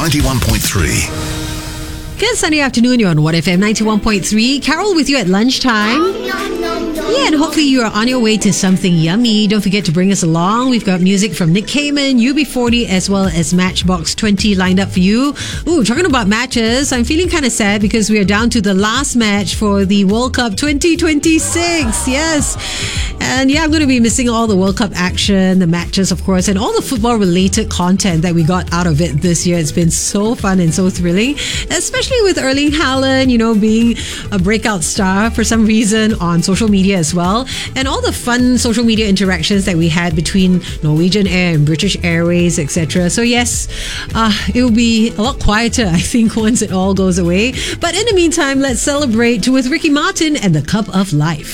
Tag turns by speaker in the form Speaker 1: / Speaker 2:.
Speaker 1: 91.3.
Speaker 2: Good Sunday afternoon, you're on 1FM 91.3. Carol with you at lunchtime. Yeah, and hopefully you are on your way to something yummy. Don't forget to bring us along. We've got music from Nick Cayman, UB40, as well as Matchbox 20 lined up for you. Ooh, talking about matches, I'm feeling kind of sad because we are down to the last match for the World Cup 2026. Yes. And yeah, I'm going to be missing all the World Cup action, the matches, of course, and all the football-related content that we got out of it this year. It's been so fun and so thrilling, especially with Erling Haaland, being a breakout star for some reason on social media as well, and all the fun social media interactions that we had between Norwegian Air and British Airways, etc. So yes, it will be a lot quieter, I think, once it all goes away. But in the meantime, let's celebrate with Ricky Martin and the Cup of Life.